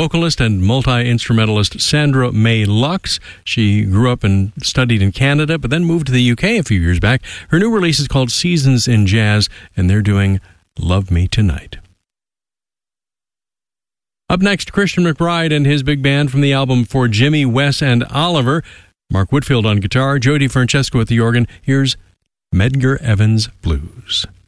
vocalist and multi-instrumentalist Sandra May Lux. She grew up and studied in Canada, but then moved to the UK a few years back. Her new release is called Seasons in Jazz, and they're doing Love Me Tonight. Up next, Christian McBride and his big band from the album For Jimmy, Wes, and Oliver. Mark Whitfield on guitar, Jody Francesco at the organ. Here's Medgar Evers Blues.